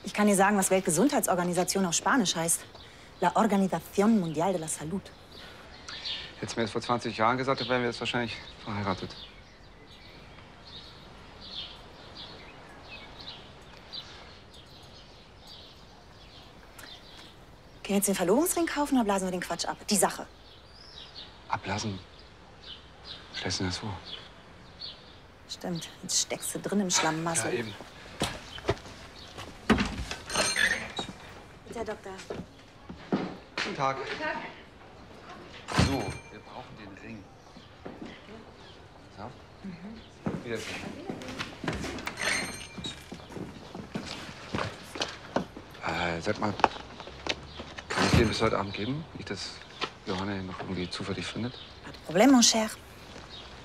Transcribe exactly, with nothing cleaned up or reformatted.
Ich kann dir sagen, was Weltgesundheitsorganisation auf Spanisch heißt. La Organización Mundial de la Salud. Hättest du mir das vor zwanzig Jahren gesagt, dann wären wir jetzt wahrscheinlich verheiratet. Können wir jetzt den Verlobungsring kaufen oder blasen wir den Quatsch ab? Die Sache. Ablassen? Stellst du dir das vor? Stimmt, jetzt steckst du drin im Schlammmassel. Ja, eben. Bitte, Herr Doktor. Guten Tag. Guten Tag. So, wir brauchen den Ring. So. Mhm. Wiedersehen. Äh, sag mal, kann ich dir bis heute Abend geben? Nicht, dass Johanna ihn noch irgendwie zufällig findet? Pas de problème, mon cher.